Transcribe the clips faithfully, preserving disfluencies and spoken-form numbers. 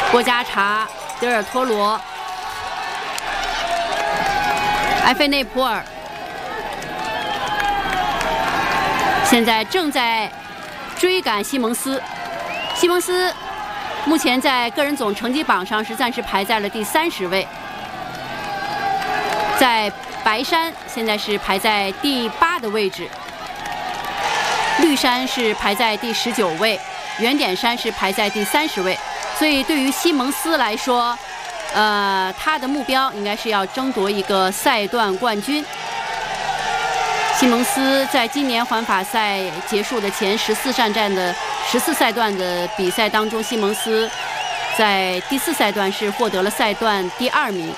波加查、德尔托罗、埃菲内普尔，现在正在追赶西蒙斯。西蒙斯目前在个人总成绩榜上是暂时排在了第三十位，在白山现在是排在第八的位置，绿山是排在第十九位，圆点山是排在第三十位。所以对于西蒙斯来说，呃，他的目标应该是要争夺一个赛段冠军。西蒙斯在今年环法赛结束的前十四站站的十四赛段的比赛当中，西蒙斯在第四赛段是获得了赛段第二名。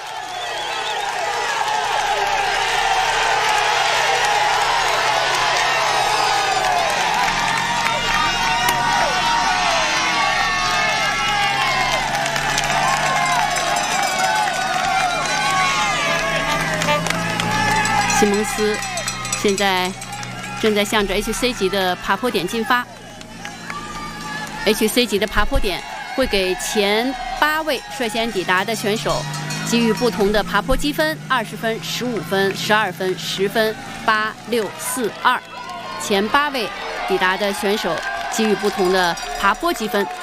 西蒙斯现在正在向着 H C 级的爬坡点进发。H C 级的爬坡点会给前八位率先抵达的选手给予不同的爬坡积分：二十分、十五分、十二分、十分、八、六、四、二。前八位抵达的选手给予不同的爬坡积分。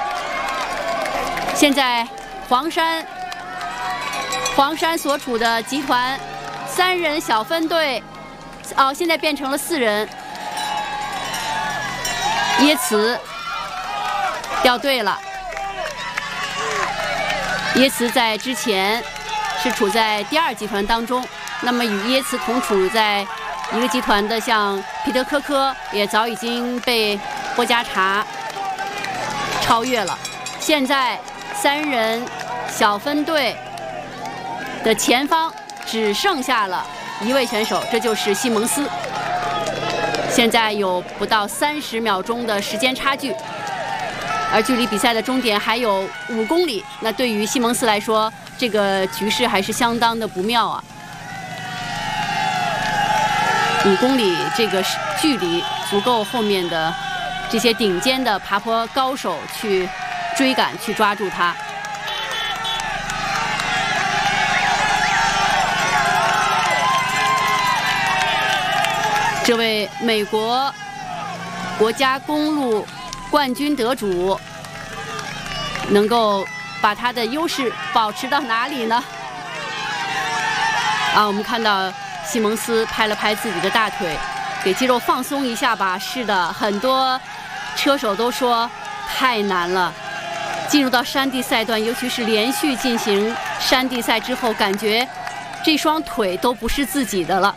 现在黄山，黄山所处的集团。三人小分队，哦，现在变成了四人。耶茨掉队了。耶茨在之前是处在第二集团当中，那么与耶茨同处在一个集团的像皮特科科也早已经被波加查超越了。现在三人小分队的前方只剩下了一位选手，这就是西蒙斯。现在有不到三十秒钟的时间差距，而距离比赛的终点还有五公里。那对于西蒙斯来说，这个局势还是相当的不妙啊！五公里这个距离足够后面的这些顶尖的爬坡高手去追赶、去抓住他。这位美国国家公路冠军得主能够把他的优势保持到哪里呢？啊，我们看到西蒙斯拍了拍自己的大腿，给肌肉放松一下吧。是的，很多车手都说太难了。进入到山地赛段，尤其是连续进行山地赛之后，感觉这双腿都不是自己的了。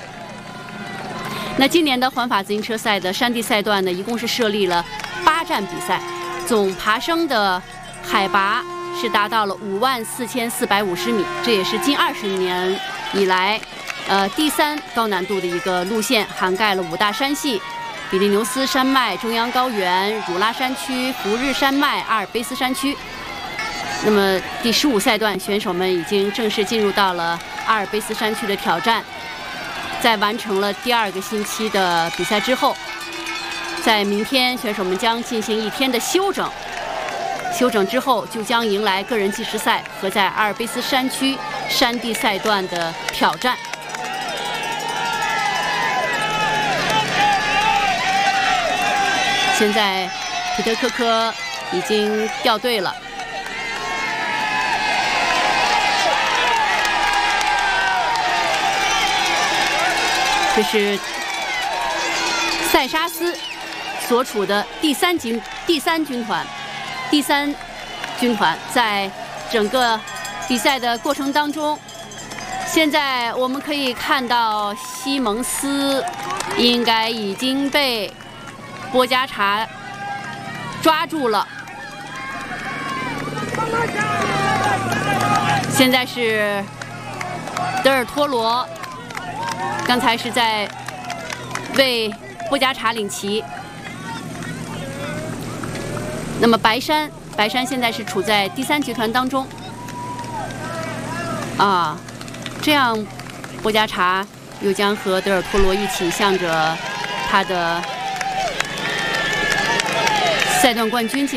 那今年的环法自行车赛的山地赛段呢，一共是设立了八站比赛，总爬升的海拔是达到了五万四千四百五十米，这也是近二十年以来，呃，第三高难度的一个路线，涵盖了五大山系：比利牛斯山脉、中央高原、汝拉山区、福日山脉、阿尔卑斯山区。那么第十五赛段，选手们已经正式进入到了阿尔卑斯山区的挑战。在完成了第二个星期的比赛之后，在明天选手们将进行一天的休整，休整之后就将迎来个人计时赛和在阿尔卑斯山区山地赛段的挑战。现在皮特科科已经掉队了。这是塞沙斯所处的第三军第三军团，第三军团在整个比赛的过程当中，现在我们可以看到西蒙斯应该已经被波加查抓住了。现在是德尔托罗。刚才是在为波加查领旗。那么白山，白山现在是处在第三集团当中。啊，这样波加查又将和德尔托罗一起向着他的赛段冠军进。